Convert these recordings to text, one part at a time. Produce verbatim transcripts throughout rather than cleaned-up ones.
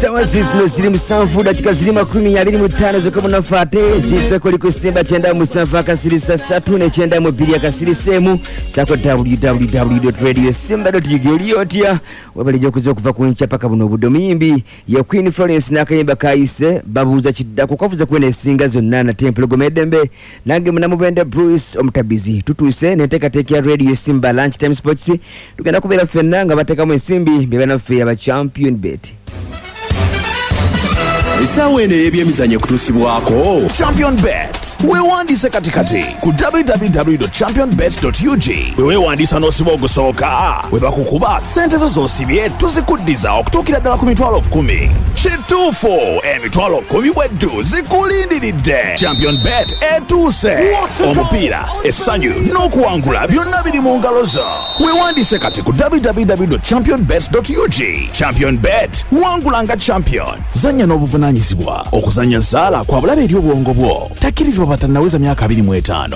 Sawa zino ziri musanvu dakika ziri makumi abiri mu ttaano zokka munafate zize kuli kusemba kyenda musanvu akasirisa ssatu n'ekyenda mu bbiri akasiriseemu sako w w w dot radio simba dot u g oli otya wabalijja okuza okuva ku nkya paka buno obudde omuyimbi ya Queen Florence n'akayimba kayise babuuza kiddako kavuza kuwena ensinga zonna na Temple Gomedembe nange munamubende Bruce omutabizi tutuuse n'enteekateeka ya radio simba lunch time sports tugenda kubeera ffenna nga bateekamu ensimbi bye banaffe aba champion bet. Isawe ene ebyemizannyo kutusibwako Champion Bet. Weewandise katikati ku w w w dot champion bet dot u g. Weewandisa n'osiba ogusooka we bakukuba ssente zo z'osibye tuzikuddiza okutuukira ddala ku mitwalo kkumi. Kituufu emitwalo kkumi bweddu zikulindiridde. Champion Bet etuuse. Omupiira, essanyu n'okuwangula byonna biri mu ngalo zo. Weewandise kati ku w w w dot champion bet dot u g. Champion Bet, wangula nga champion. Zanya n'obuvuna okuzanya zaala kwa bulabe eri obwongo bwo takkirizibwa batannaweza myaka abiri mu etaano.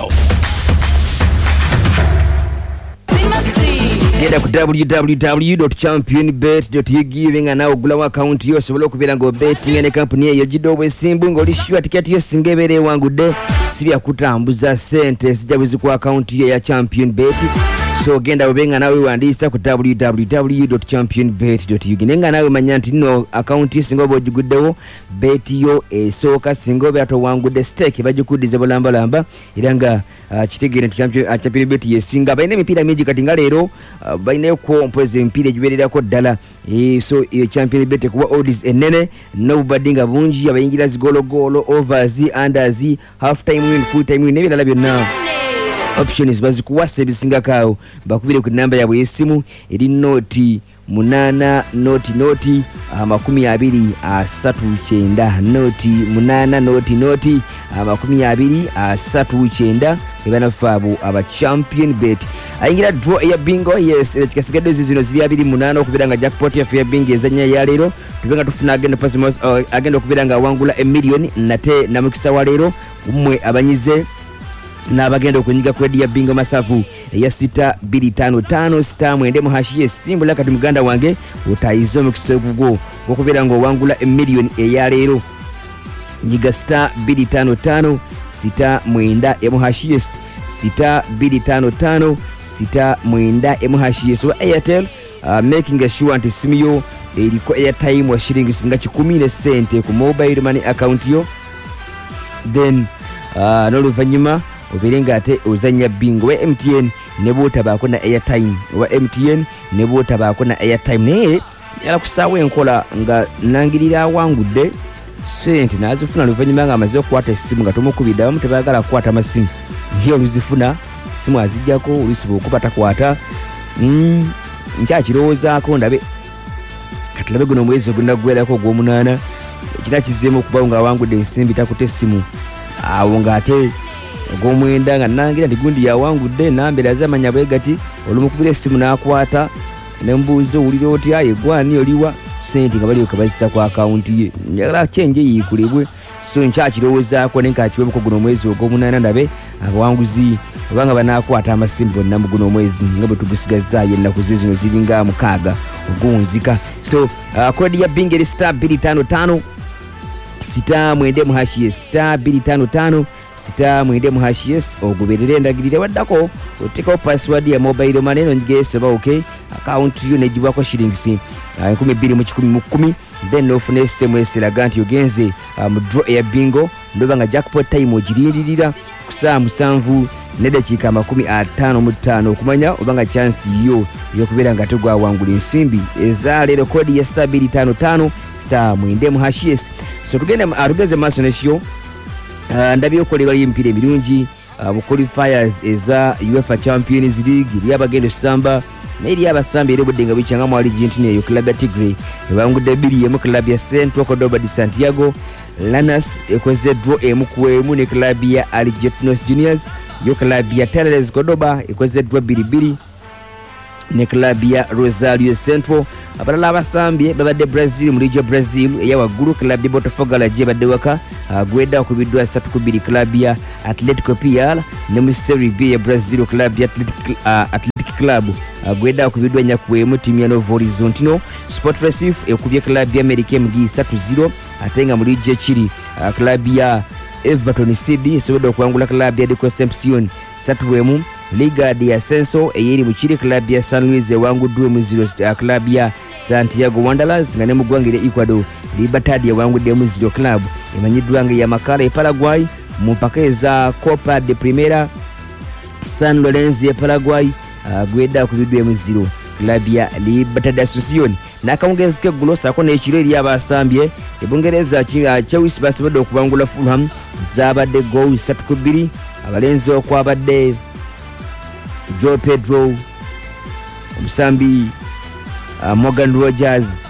Genda ku w w w dot champion bet dot u g nga nawe ogulawo akawunti yo osobola okubeera ng'obetinga ne kampuni eyo gidde obwesimbu ng'oli sure tiketi yo singa ebeera ewangudde si byakutambuza ssente zijja bwe zikuwa akawunti yo ya Champion Bet. So genda obenga nawe wandiisa ku w w w dot champion bet dot u g nenga nawe manya nti nno akaunti singa oba ogiguddewo beti yo esooka singa oba atowangudde stake bagikuddize bulambalamba era nga uh, kitegeere nti champion, uh, champion bet yesinga balina emipiira mingi kati nga leero uh, balinayo kompoza emipiira egiwererako ddala e, so e, champion bet kuba odds ennene n'obubadde nga bungi abayingira zigologolo overs unders half time win full time win n'ebirala byonna options bazikuwasa ebisingakaawo bakubire ku namba yabwe y'essimu eri noti munana noti noti amakumi abiri asatu kyenda noti munana noti noti amakumi abiri asatu kyenda ebanafaabo aba Champion Bet ayingira draw ya bingo. Yes, ekikasigadde zino ziri abiri munana okubeera nga jackpot yaffe ya bingo ezanya ya leero tubenga tufuna agenda pasimus uh, agenda okubeera nga wangula emiliyoni nate namukisa wa leero umwe abanyize n'abagenda okunyiga kwedi ya bingo masavu eya sita bbiri ttaano ttaano sita mwenda mu hashi y'essimbula kati muganda wange otayize omukisa gugwo okubeera ng'owangula emiliyoni eya leero nyiga sita bbiri ttaano ttaano sita mwenda emu hashi yes sita bbiri ttaano ttaano sita mwenda emu hashi yes wa Airtel uh, making sure nti simu yo eriko airtime wa shilingi singa kikumi ne sente ku mobile money account yo then uh, n'oluvannyuma oberenga ate ozanya bingo wa M T N ne bwotabaako na airtime wa M T N ne bwotabaako na airtime naye yala kusaawa enkola nga nangirira awangudde sente nazifuna luvannyuma nga amaze okukwata essimu nga tomukubiddamu tebaagala kukwata amasimu ye oluzifuna simu azijjako olusiba okuba takwata mm, nkyakirowoozaako ndabe kati labe guno omwezi ogunaggwerako ogw'omunaana ekira kizeemu okubawo nga awangudde ensimbi takuta essimu awo ng'ate ogw'omwenda nga nangira nti gundi yawangudde nambera zamanya bwe gati olumukubira essimu n'akwata nembuuza owulira otya yegwani oliwa sente nga balioka bazisa ku akawunti ye njagala kyenje yiikulibwe so nkyakirowoozaako naye nkakiwebuko guno omwezi ogw'omunaana ndabe abawanguzi obanga banaakwata amasimu bonna mu guno omwezi nga bwe tugusigazaayo ennaku ze zino ziringa mukaaga ogw'onzika. So uh, kodi ya bingeri star bbiri ttaano ttaano sita mwenda mu hashi ye star bbiri ttaano ttaano sita mwende mu hash yes ogoberere endagirire waddako otekawo password ya mobile money no ngesoba okay account yo nejibwako shillings enkumi bbiri mu kikumi mu kkumi then ofuna S M S eraga nti ogenze mu draw ya bingo ndoba nga jackpot time ogirindirira ku saa musanvu n'eddakiika amakumi ataano mu ttaano okumanya obanga chance yo yokubeera nga tegwawangula ensimbi eza leero kodi ya star bbiri ttaano ttaano star mwende mu hash yes. So tugenda atugeze maaso nesyo Uh, ndabyo okolebwa y'emipiira emirungi uh, mu qualifiers eza UEFA Champions League eri abagenda osamba n'eri abasamba era obudde nga bukyanga mu Argentina eyo club ya Tigre ebangudde bbiri emu club ya Centro Cordoba de Santiago. Lanas ekoze draw emu ku emu ne club ya Argentinos Juniors yo club ya Talleres Cordoba ekoze draw bbiri bbiri ne club ya Rosario Central. Abalala abasambye babadde Brazil mu Rio Brazil eya waggulu club ya Botafogo la badde waka gwedda okubiddwa ssatu ku bbiri club ya Atletico Pial ne mu Serie B ya Brazil club ya Athletic, uh, Athletic Club agwedda okubiddwa nyakuwemu ttiimu ya Novo Horizontino. Sport Recife ekubye club ya America Mugi three zero ate nga mu liigi ekiri club ya Everton City esobodde okuwangula club ya Concepcion three. Liga de Ascenso eyeri mu kiri club ya San Luis ewanguddwe mu zero club ya Santiago Wanderers nga ne mu ggwanga lya Ecuador Libertad ewangudde mu zero club emanyiddwa nga ya Macala e Paraguay. Mu mpaka eza Copa de Primera San Lorenzo e Paraguay agwedda okubiddwa mu zero club ya Libertad Associación. N'akawungezi k'eggulo saako n'ekiro eri abasambye ebungereza Chelsea basobodde okubangula Fulham zaabadde goal three to two. Abalenzi okwabadde Joe Pedro, omusambi uh, Morgan Rogers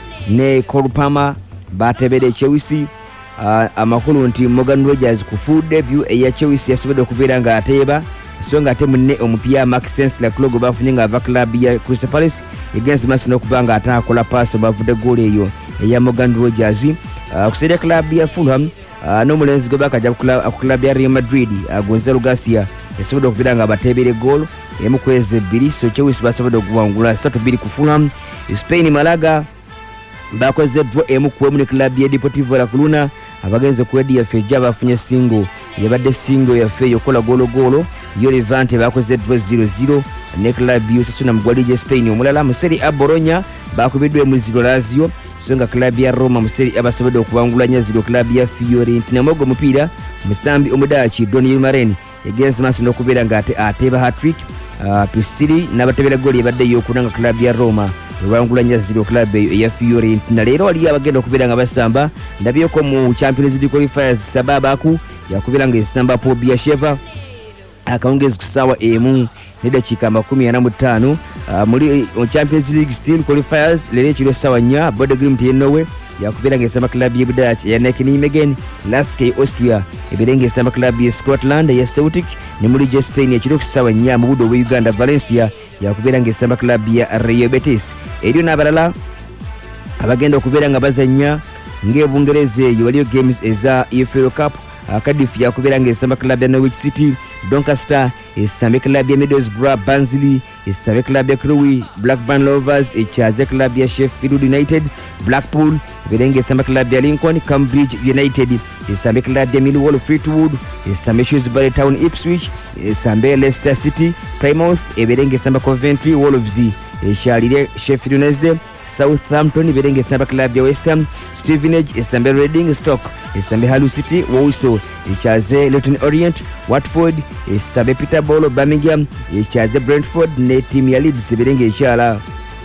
ne Cole Palmer batebere Chelsea. Uh, amakulu nti Morgan Rogers ku full debut eya Chelsea yasobodde okubeera nga ateeba so nga ate munne omupya Maxence Lacroix bafunye nga ava club ya Crystal Palace against Arsenal okuba nga ataakola pass bavudde goal eyo eya Morgan Rogers. Uh, kusera club ya Fulham uh, n'omulenzi gwe bakajja ku club ya Real Madrid uh, Gonzalo Garcia yasobodde okubeera nga batebere goal emu kwezi bbiri so Chelsea basobodde okuwangula three to two ku Fulham. Spain Malaga bakoze draw emu kwemu ne club ya Deportivo La Coruna abagenze ku D F A bafunye single yabadde single yaffe yokola golo golo yo Levante bakoze draw zero zero ne club y'Osasuna mu gwalije Spain. Omulala mu Serie A Bologna bakubiddwe mu zero Lazio so nga club ya Roma mu Serie A basobodde okubangulanya zero club ya Fiorentina. Mogo mupiira musambi omudachi Daniel Mareni against Arsenal okubeera nga ate ateba hat-trick uh, Pisiri n'abatebera goli ebadde yokunanga club ya Roma wangulanya zero club ya Fiorentina. Leero wali abagenda okubeera nga basamba ndabyeko mu Champions League qualifiers sababaku yakubeera nga esamba po Biasheva akawungezi kusawa emu nedakiika makumi ana mu ttaano uh, muri Champions League still qualifiers leero ekiro sawa nnya Bodø/Glimt ye Norway yakubeera nga esamba club ya Budach ya Nijmegen. Lask Austria ebeera nga esamba club ya Scotland ya Celtic ne muri je Spain ekiro kusawa nnya mu budde obwa Uganda Valencia yakubeera nga esamba club ya Real Betis. Eryo n'abalala abagenda okubeera nga bazannya ng'Ebungereza eyo waliyo games eza E F L Cup. Cardiff yakubeera nga esamba club ya Norwich City. Doncaster esambe club ya Middlesbrough. Barnsley esambe club ya Crewe. Blackburn Rovers ekyaze club ya Sheffield United. Blackpool ebeera nga esamba club ya Lincoln. Cambridge United esambe club ya Millwall. Fleetwood esambe Shrewsbury Town. Ipswich esambe Leicester City. Plymouth ebeera nga esamba Coventry. Wolves ekyalire Sheffield Wednesday. Southampton ebeera nga esamba club ya West Ham. Stevenage esambe Reading. Stoke esambe Hull City. Walsall ekyaze Leyton Orient. Watford esambe Peterborough. Birmingham ekyaze Brentford ne team ya Leeds ebeera nga ekyala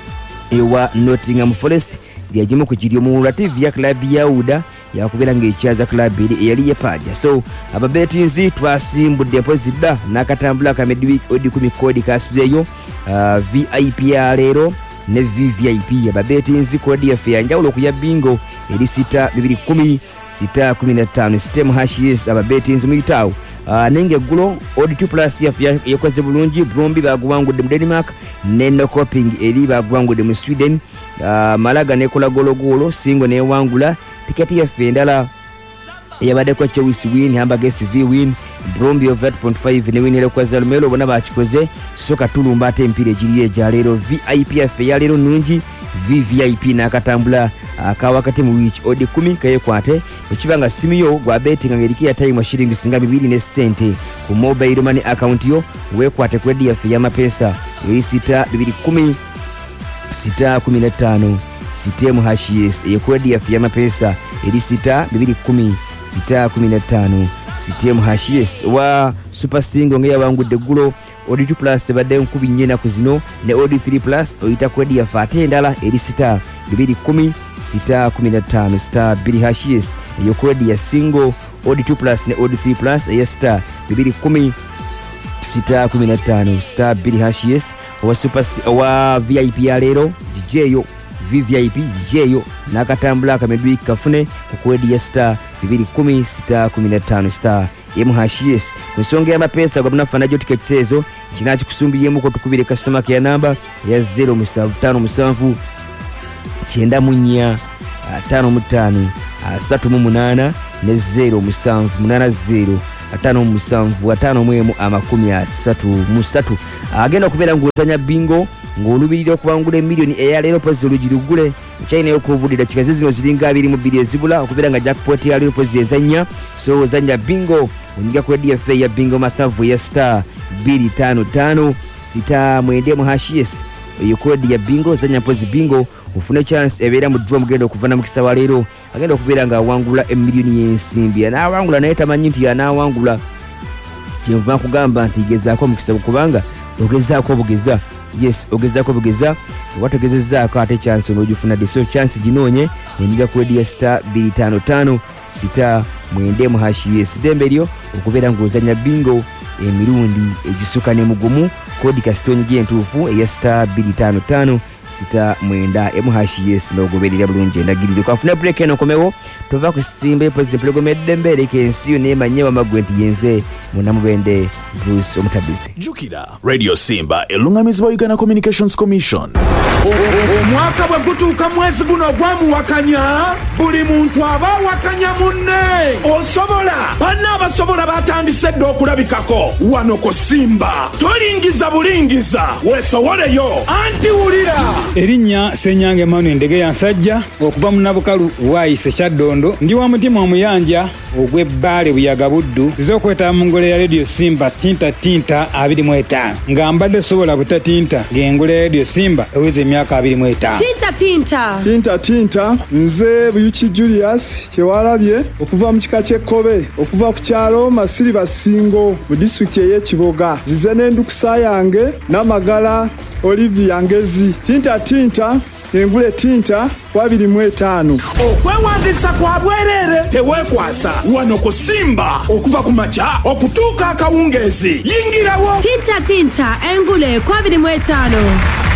ewa Nottingham Forest lyagimu ku kiri omulative ya club ya Uda yakubeera nga ekyaza club eri eyali yepaja. So ababetinzi twasimbudde mpozi dda n'akatambula ka midweek odi ku mikodi kasuzeeyo uh, V I P ya leero ne V V I P ababetinzi kodi yaffe yanjawulo okuya bingo eri sita bibiri kumi sita kumi na ttaano system hashes ababetinzi muyitaawo. Uh, nenge eggulo odi two plus yaffe yakoze bulungi. Bromby baguwangudde mu Denmark ne Nokoping eri baguwangudde mu Sweden. Uh, Malaga nekola gologolo singo newangula. Tiketi yaffe endala eyabaddeko Chelsea win Hamburgers V win Bromby over eight point five ne winero kwa Zalmelo bona bakikoze soka tulumba ate empire egiri eja leero. V I P yaffe ya leero nungi V V I P n'akatambula akawakati mu wiki odi kumi kayekwate ekibanga simiyo gwa betting ng'eriki ya time shilingi singa bibiri ne sente ku mobile money account yo wekwate kwedi yaffe y'amapesa eri sita bibiri kumi sita kumi na ttaano sitemu hashes ekwedi yaffe y'amapesa eri sita bibiri kumi sita kumi na ttaano sitemu hashes wa super single ng'eyawangudde ggulo odi two plus badde nkubi nnya ennaku zino ne odi three plus oyita kwedi yaffe ate endala eri sita bibiri kumi sita kumi na ttaano star bbiri hashes eyo kwedi ya single odi two plus ne odi three plus eya star bibiri kumi sita kumi na ttaano star bbiri hashes owa super owa V I P ya leero jijeyo V V I P jijeyo n'akatambula akamedwi kafune ku kwedi ya star bibiri kumi sita kumi na ttaano star M hashes ku nsonga y'amapesa gwa munafana jo ticket sezo kinaki kusumbiyemu ko tukubire customer care number ya zero musanvu ttaano musanvu kyenda mu nnya ttaano mu ttaano asatu mu munaana ne zero musanvu munaana zero ataano mu musanvu ataano mu emu amakumi asatu mu ssatu. Agenda okubeera ng'ozanya bingo ng'olubirira okubangula emiliyoni eyaleero pozi olugi lugule ekyalinayo okubuulira kikazi zino ziringa abiri mu bbiri ezibula okubeera nga jackpot yaleero pozi ezannya. So ozanya bingo onyiga ku D F A ya bingo masavu ya star bbiri ttaano ttaano sita mwenda mu hashes eyo kodi ya bingo. Ozanya pozi bingo ufune chance ebeera mu draw mugenda okuva na mukisa wa leero agenda okubeera nga awangula emiliyoni y'ensimbi. Anaawangula naye tamanyi nti anaawangula kyenva kugamba nti gezaako mukisa kubanga ogezaako bugeza. Yes, ogezaako bugeza wategezezaako ate chance onoogifunadde. So chance ginoonye enyiga ku ya star bbiri ttaano ttaano sita mwenda mu hashes dembe lyo okubeera ng'ozanya bingo emirundi egisuka ne mugumu. Kodi kasitonyige entuufu eya star bbiri ttaano ttaano sita mwenda emu hashes n'ogoberera bulungi endagiriro. Kafuna break eno komewo tova ku simba pozi plegomedde mbeereka ensi yo neemanye wamagwe nti yenze munamubende Bruce Omutabizi. Jukira Radio Simba elungamizibwa Uganda Communications Commission. Omwaka bwe gutuuka mwezi guno gwamuwakanya buli muntu aba wakanya munne. Osobola banna abasobola batandise dde okulabikako wano ko Simba. Tolingiza bulingiza weesowoleyo anti wulira. Erinnya Senyange Manu Ndege yansajja okuva mu Nabukalu waayise Kyaddondo ndi wa mutima omuyanja ogw'ebbaale buyaga buddu z'okwetaba mu ngole ya Radio Simba tinta tinta abiri mu etaano nga mbadde sobola butatinta ng'engole ya Radio Simba eweze emyaka abiri mu etaano. Tinta tinta tinta tinta nze Buyuki Julius Kyewalabye okuva mu kika ky'Ekkobe okuva ku kyalo Masiri Basingo mu disitulikiti ey'Ekiboga zize n'endukusa yange n'amagala Olivia Ngezi. Tinta tinta engule tinta kwabiri mu etaano. Okwewandisa kwa bwerere teweekwasa wano ko Simba okuva ku makya okutuuka akawungeezi yingirawo. Tinta tinta engule kwabiri mu etaano.